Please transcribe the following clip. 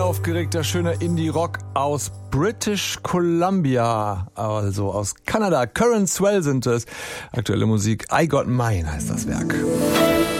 unaufgeregter, schöner Indie-Rock aus British Columbia, also aus Kanada. Current Swell sind es. Aktuelle Musik, I Got Mine heißt das Werk.